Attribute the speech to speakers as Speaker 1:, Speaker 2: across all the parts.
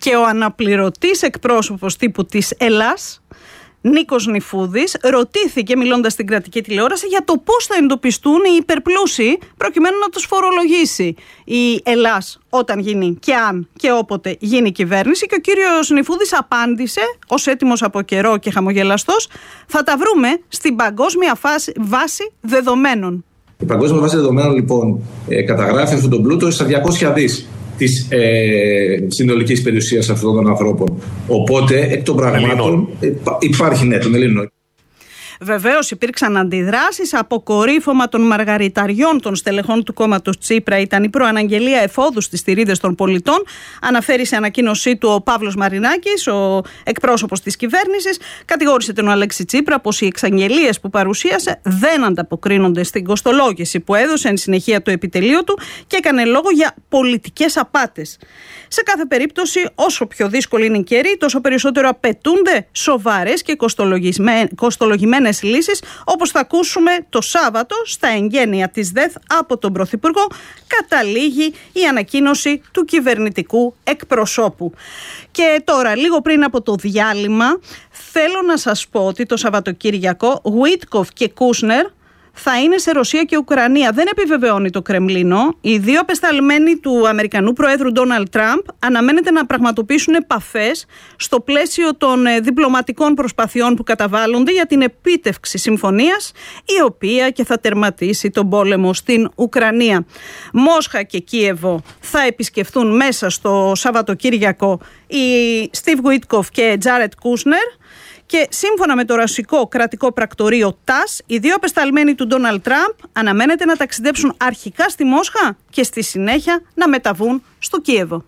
Speaker 1: Και ο αναπληρωτής εκπρόσωπος τύπου της Ελλάς, Νίκος Νηφούδης, ρωτήθηκε μιλώντας στην κρατική τηλεόραση για το πώς θα εντοπιστούν οι υπερπλούσιοι προκειμένου να τους φορολογήσει η Ελλάς όταν γίνει και αν και όποτε γίνει κυβέρνηση. Και ο κύριος Νηφούδης απάντησε, ως έτοιμος από καιρό και χαμογελαστός, θα τα βρούμε στην παγκόσμια βάση δεδομένων.
Speaker 2: Η παγκόσμια βάση δεδομένων λοιπόν καταγράφει αυτόν τον πλούτο στα 200 δις της συνολικής περιουσίας αυτών των ανθρώπων. Οπότε, εκ των πραγμάτων, υπάρχει των Ελλήνων.
Speaker 1: Βεβαίως υπήρξαν αντιδράσεις. Αποκορύφωμα των μαργαριταριών των στελεχών του κόμματος Τσίπρα ήταν η προαναγγελία εφόδου στις θηρίδες των πολιτών. Αναφέρει σε ανακοίνωσή του ο Παύλος Μαρινάκης, ο εκπρόσωπος της κυβέρνησης. Κατηγόρησε τον Αλέξη Τσίπρα πως οι εξαγγελίες που παρουσίασε δεν ανταποκρίνονται στην κοστολόγηση που έδωσε εν συνεχεία το επιτελείο του και έκανε λόγο για πολιτικές απάτες. Σε κάθε περίπτωση, όσο πιο δύσκολη είναι η καιρή, τόσο περισσότερο απαιτούνται σοβαρές και κοστολογημένες λύσεις, όπως θα ακούσουμε το Σάββατο στα εγγένεια της ΔΕΘ από τον Πρωθυπουργό. Καταλήγει η ανακοίνωση του κυβερνητικού εκπροσώπου. Και τώρα, λίγο πριν από το διάλειμμα, θέλω να σας πω ότι το Σαββατοκύριακο Γουίτκοφ και Κούσνερ θα είναι σε Ρωσία και Ουκρανία. Δεν επιβεβαιώνει το Κρεμλίνο. Οι δύο απεσταλμένοι του Αμερικανού Προέδρου Ντόναλντ Τραμπ αναμένεται να πραγματοποιήσουν επαφές στο πλαίσιο των διπλωματικών προσπαθειών που καταβάλλονται για την επίτευξη συμφωνίας, η οποία και θα τερματίσει τον πόλεμο στην Ουκρανία. Μόσχα και Κίεβο θα επισκεφθούν μέσα στο Σαββατοκύριακο οι Στιβ Γουίτκοφ και Τζάρετ Κούσνερ. Και σύμφωνα με το ρωσικό κρατικό πρακτορείο ΤΑΣ, οι δύο απεσταλμένοι του Ντόναλντ Τραμπ αναμένεται να ταξιδέψουν αρχικά στη Μόσχα και στη συνέχεια να μεταβούν στο Κίεβο.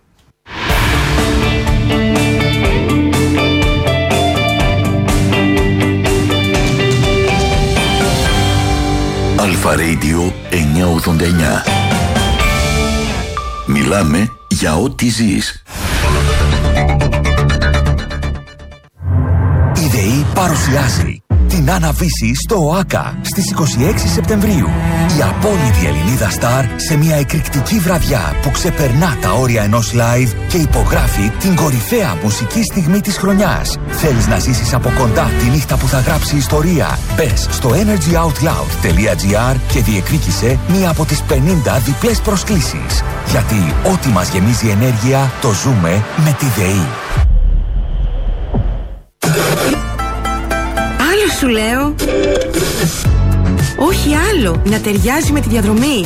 Speaker 3: Αλφα Radio 989. Μιλάμε για ό,τι ζεις. Η ΔΕΗ παρουσιάζει την Άννα-Βύση στο ΟΑΚΑ στις 26 Σεπτεμβρίου. Η απόλυτη Ελληνίδα στάρ σε μια εκρηκτική βραδιά που ξεπερνά τα όρια ενός live και υπογράφει την κορυφαία μουσική στιγμή της χρονιάς. Θέλεις να ζήσεις από κοντά τη νύχτα που θα γράψει ιστορία? Μπες στο energyoutloud.gr και διεκδίκησε μία από τις 50 διπλές προσκλήσεις. Γιατί ό,τι μας γεμίζει ενέργεια το ζούμε με τη ΔΕΗ.
Speaker 4: Άλλο σου λέω. Όχι άλλο. Να ταιριάζει με τη διαδρομή.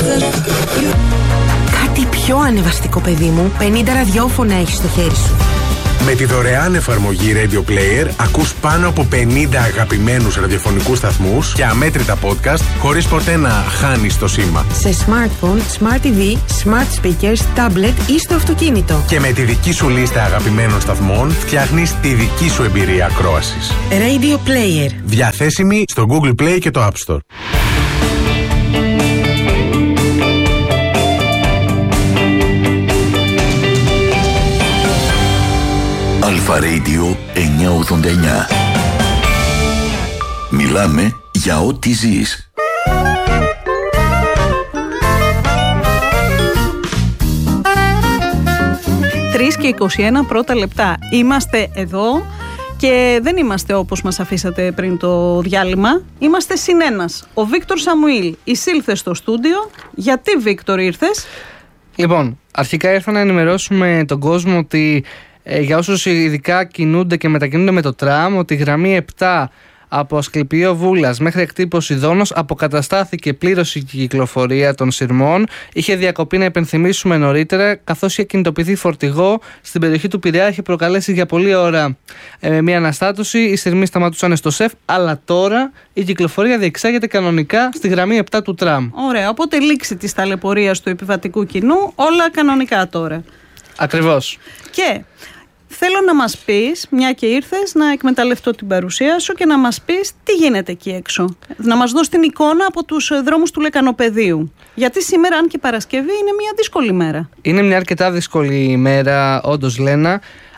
Speaker 4: Κάτι πιο ανεβαστικό, παιδί μου. 50 ραδιόφωνα έχεις στο χέρι σου.
Speaker 5: Με τη δωρεάν εφαρμογή Radio Player ακούς πάνω από 50 αγαπημένους ραδιοφωνικούς σταθμούς και αμέτρητα podcast χωρίς ποτέ να χάνεις το σήμα.
Speaker 4: Σε smartphone, smart TV, smart speakers, tablet ή στο αυτοκίνητο.
Speaker 5: Και με τη δική σου λίστα αγαπημένων σταθμών φτιάχνεις τη δική σου εμπειρία ακρόασης.
Speaker 4: Radio Player.
Speaker 5: Διαθέσιμη στο Google Play και το App Store.
Speaker 3: Αλφα Radio 989. Μιλάμε για ό,τι ζεις.
Speaker 1: Τρεις και 21 πρώτα λεπτά. Είμαστε εδώ και δεν είμαστε όπως μας αφήσατε πριν το διάλειμμα. Είμαστε συνένας. Ο Βίκτορ Σαμουήλ εισήλθε στο στούντιο. Γιατί, Βίκτορ, ήρθες?
Speaker 6: Λοιπόν, αρχικά ήρθα να ενημερώσουμε τον κόσμο ότι για όσους ειδικά κινούνται και μετακινούνται με το τραμ, ότι η γραμμή 7 από Ασκληπιείο Βούλας μέχρι εκτύπωση Δόνος αποκαταστάθηκε πλήρως η κυκλοφορία των σειρμών. Είχε διακοπεί, να υπενθυμίσουμε νωρίτερα, καθώς είχε κινητοποιηθεί φορτηγό στην περιοχή του Πειραιά. Είχε προκαλέσει για πολλή ώρα μια αναστάτωση. Οι σειρμοί σταματούσαν στο ΣΕΦ, αλλά τώρα η κυκλοφορία διεξάγεται κανονικά στη γραμμή 7 του τραμ.
Speaker 1: Ωραία, οπότε λήξη της ταλαιπωρίας του επιβατικού κοινού, όλα κανονικά τώρα.
Speaker 6: Ακριβώς.
Speaker 1: Και θέλω να μας πεις, μια και ήρθες, να εκμεταλλευτώ την παρουσία σου και να μας πεις τι γίνεται εκεί έξω. Να μας δώσεις την εικόνα από τους δρόμους του Λεκανοπεδίου. Γιατί σήμερα, αν και Παρασκευή, είναι μια δύσκολη μέρα.
Speaker 6: Είναι μια αρκετά δύσκολη ημέρα, όντως, Λένα.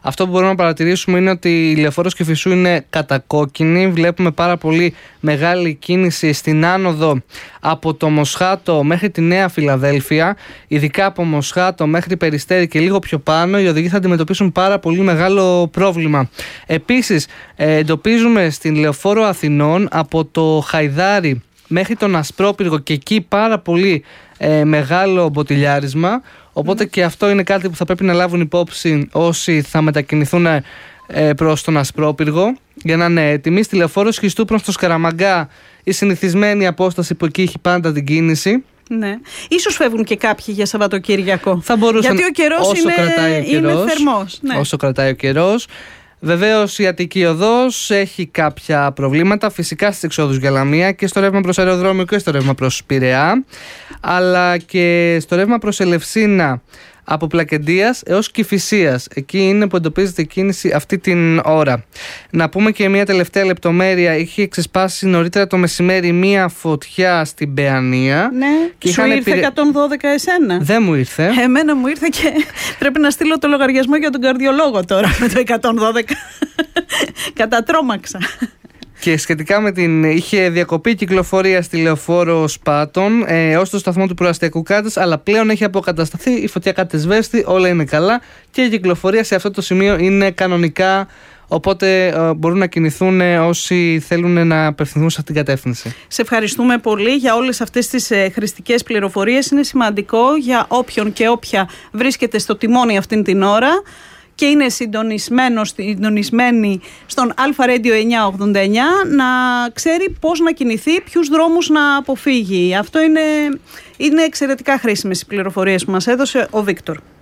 Speaker 6: Αυτό που μπορούμε να παρατηρήσουμε είναι ότι η λεωφόρος Κηφισού είναι κατακόκκινη. Βλέπουμε πάρα πολύ μεγάλη κίνηση στην άνοδο από το Μοσχάτο μέχρι τη Νέα Φιλαδέλφια. Ειδικά από Μοσχάτο μέχρι Περιστέρι και λίγο πιο πάνω, οι οδηγοί θα αντιμετωπίσουν πάρα πολύ μεγάλο πρόβλημα. Επίσης, εντοπίζουμε στην λεωφόρο Αθηνών από το Χαϊδάρι μέχρι τον Ασπρόπυργο και εκεί πάρα πολύ μεγάλο μποτιλιάρισμα. Οπότε και αυτό είναι κάτι που θα πρέπει να λάβουν υπόψη όσοι θα μετακινηθούν προς τον Ασπρόπυργο, για να είναι έτοιμοι. Στη λεωφόρο Σχιστού προς το Σκαραμαγκά η συνηθισμένη απόσταση που εκεί έχει πάντα την κίνηση.
Speaker 1: Ναι. Ίσως φεύγουν και κάποιοι για Σαββατοκύριακο.
Speaker 6: Θα μπορούσαν,
Speaker 1: γιατί ο καιρός είναι θερμός. Ναι.
Speaker 6: Όσο κρατάει ο καιρός. Βεβαίως η Αττική Οδός έχει κάποια προβλήματα, φυσικά στις εξόδους για Λαμία και στο ρεύμα προς αεροδρόμιο και στο ρεύμα προς Πειραιά, αλλά και στο ρεύμα προς Ελευσίνα από Πλακεντίας έως Κηφισίας. Εκεί είναι που εντοπίζεται η κίνηση αυτή την ώρα. Να πούμε και μια τελευταία λεπτομέρεια. Είχε ξεσπάσει νωρίτερα το μεσημέρι μια φωτιά στην Παιανία.
Speaker 1: Ναι, και σου ήρθε 112 εσένα.
Speaker 6: Δεν μου ήρθε.
Speaker 1: Εμένα μου ήρθε και πρέπει να στείλω το λογαριασμό για τον καρδιολόγο τώρα με το 112. Κατατρώμαξα.
Speaker 6: Και σχετικά με είχε διακοπεί κυκλοφορία στη λεωφόρο Σπάτων ως το σταθμό του προαστιακού Κάτες, αλλά πλέον έχει αποκατασταθεί, η φωτιά κατεσβέστη, όλα είναι καλά και η κυκλοφορία σε αυτό το σημείο είναι κανονικά, οπότε μπορούν να κινηθούν όσοι θέλουν να απευθυνθούν σε αυτήν την κατεύθυνση. Σε
Speaker 1: ευχαριστούμε πολύ για όλες αυτές τις χρηστικές πληροφορίες. Είναι σημαντικό για όποιον και όποια βρίσκεται στο τιμόνι αυτήν την ώρα και είναι συντονισμένη στον Αλφα Radio 989 να ξέρει πώς να κινηθεί, ποιους δρόμους να αποφύγει. Αυτό είναι εξαιρετικά χρήσιμες οι πληροφορίες που μας έδωσε ο Βίκτορ.